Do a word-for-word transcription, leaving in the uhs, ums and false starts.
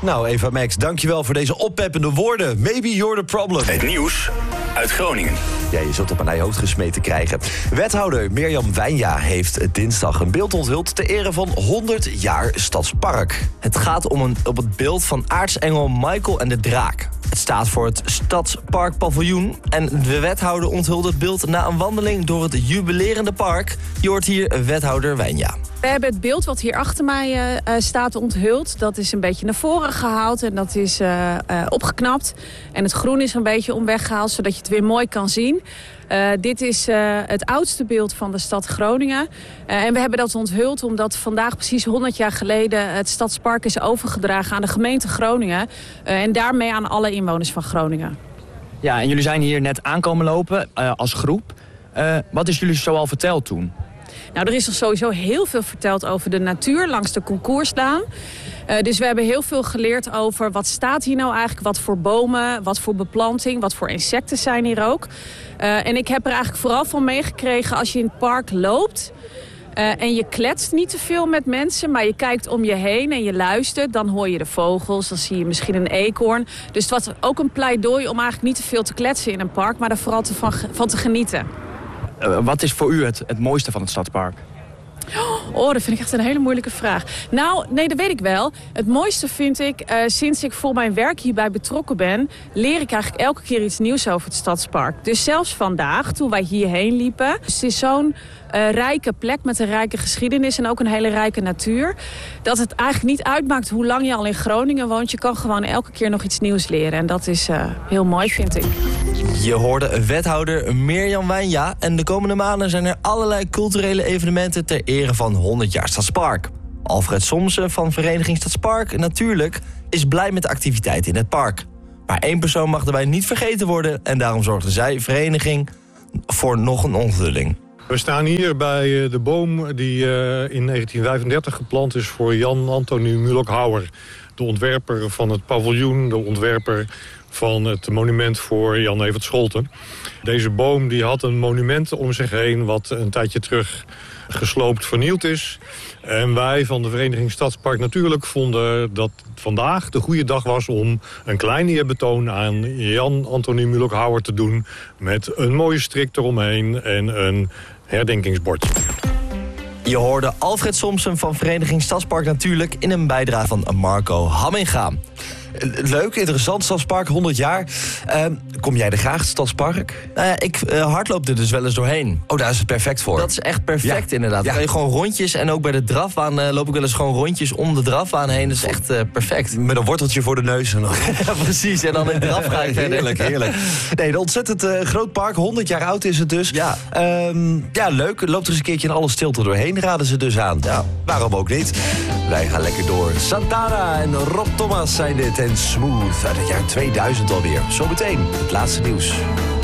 Nou, Eva Max, dankjewel voor deze oppeppende woorden. Maybe you're the problem. Het nieuws uit Groningen. Ja, je zult op een ei hoofd gesmeten krijgen. Wethouder Mirjam Wijnja heeft dinsdag een beeld onthuld ter ere van honderd jaar Stadspark. Het gaat om, een, op het beeld van aartsengel Michael en de draak. Het staat voor het Stadspark Paviljoen en de wethouder onthulde het beeld na een wandeling door het jubilerende park. Je hoort hier wethouder Wijnja. We hebben het beeld wat hier achter mij uh, staat onthuld. Dat is een beetje naar voren gehaald en dat is uh, uh, opgeknapt. En het groen is een beetje omweggehaald, zodat je het weer mooi kan zien. Uh, dit is uh, het oudste beeld van de stad Groningen. Uh, en we hebben dat onthuld omdat vandaag precies honderd jaar geleden het Stadspark is overgedragen aan de gemeente Groningen. Uh, en daarmee aan alle inwoners van Groningen. Ja, en jullie zijn hier net aankomen lopen uh, als groep. Uh, wat is jullie zoal verteld toen? Nou, er is nog sowieso heel veel verteld over de natuur langs de Concourslaan. Uh, dus we hebben heel veel geleerd over wat staat hier nou eigenlijk, wat voor bomen, wat voor beplanting, wat voor insecten zijn hier ook. Uh, en ik heb er eigenlijk vooral van meegekregen als je in het park loopt uh, en je kletst niet te veel met mensen, maar je kijkt om je heen en je luistert, dan hoor je de vogels, dan zie je misschien een eekhoorn. Dus het was ook een pleidooi om eigenlijk niet te veel te kletsen in een park, maar er vooral te van, van te genieten. Uh, wat is voor u het, het mooiste van het Stadspark? Oh, dat vind ik echt een hele moeilijke vraag. Nou, nee, dat weet ik wel. Het mooiste vind ik, uh, sinds ik voor mijn werk hierbij betrokken ben, leer ik eigenlijk elke keer iets nieuws over het Stadspark. Dus zelfs vandaag, toen wij hierheen liepen. Dus het is zo'n uh, rijke plek met een rijke geschiedenis en ook een hele rijke natuur. Dat het eigenlijk niet uitmaakt hoe lang je al in Groningen woont. Je kan gewoon elke keer nog iets nieuws leren. En dat is uh, heel mooi, vind ik. Je hoorde wethouder Mirjam Wijnja. En de komende maanden zijn er allerlei culturele evenementen ter ere van honderd jaar Stadspark. Alfred Somsen van Vereniging Stadspark natuurlijk is blij met de activiteiten in het park. Maar één persoon mag erbij niet vergeten worden en daarom zorgde zij, vereniging, voor nog een onthulling. We staan hier bij de boom die in negentien vijfendertig geplant is voor Jan Antonie Mulokhouwer. De ontwerper van het paviljoen, de ontwerper van het monument voor Jan Evert Scholten. Deze boom die had een monument om zich heen wat een tijdje terug gesloopt vernield is. En wij van de Vereniging Stadspark natuurlijk vonden dat vandaag de goede dag was om een klein eerbetoon aan Jan Antonie Mulokhouwer te doen met een mooie strik eromheen en een herdenkingsbord. Je hoorde Alfred Somsen van Vereniging Stadspark natuurlijk in een bijdrage van Marco Hamminga. Leuk, interessant, Stadspark, honderd jaar. Uh, kom jij er graag, het Stadspark? Nou ja, ik uh, hardloop er dus wel eens doorheen. Oh, daar is het perfect voor. Dat is echt perfect, ja. Inderdaad. Dan Ja. kan je gewoon rondjes en ook bij de drafbaan uh, loop ik wel eens gewoon rondjes om de drafbaan heen. Dat is echt uh, perfect. Met een worteltje voor de neus. En dan... Ja, precies. En dan in de draf ga ik verder. Heerlijk, heerlijk. Nee, een ontzettend uh, groot park, honderd jaar oud is het dus. Ja. Um, ja, leuk. Loopt er eens een keertje in alle stilte doorheen, raden ze dus aan. Ja, waarom ook niet? Wij gaan lekker door. Santana en Rob Thomas zijn dit en Smooth uit het jaar tweeduizend alweer. Zometeen het laatste nieuws.